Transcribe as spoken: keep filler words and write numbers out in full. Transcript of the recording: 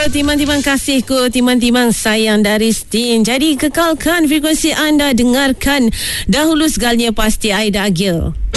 timan-timan kasihku, timan-timan sayang dari Stin. Jadi kekalkan frekuensi anda, dengarkan dahulu segalanya pasti Aida Agil.